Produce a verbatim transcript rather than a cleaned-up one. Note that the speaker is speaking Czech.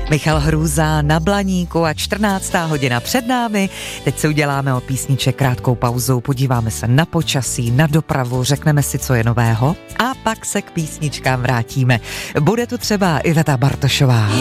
Michal Hrůza na Blaníku a čtrnáctá hodina před námi. Teď si uděláme o písniček krátkou pauzu, podíváme se na počasí, na dopravu, řekneme si, co je nového a pak se k písničkám vrátíme. Bude tu třeba Iveta Bartošová.